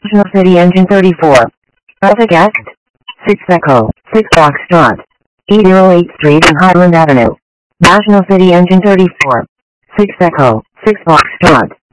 National City Engine 34. Traffic at 6 Echo, 6 Foxtrot, 808th Street and Highland Avenue. National City Engine 34. 6 Echo, 6 Foxtrot.